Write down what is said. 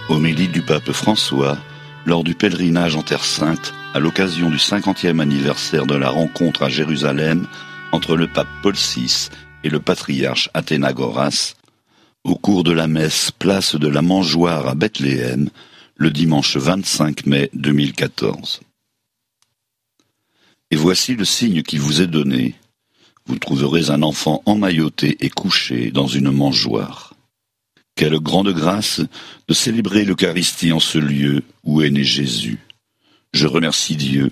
Homélie du pape François lors du pèlerinage en Terre Sainte à l'occasion du 50e anniversaire de la rencontre à Jérusalem entre le pape Paul VI et le patriarche Athénagoras, au cours de la messe place de la Mangeoire à Bethléem, le dimanche 25 mai 2014. Et voici le signe qui vous est donné. Vous trouverez un enfant emmailloté et couché dans une mangeoire. Quelle grande grâce de célébrer l'Eucharistie en ce lieu où est né Jésus. Je remercie Dieu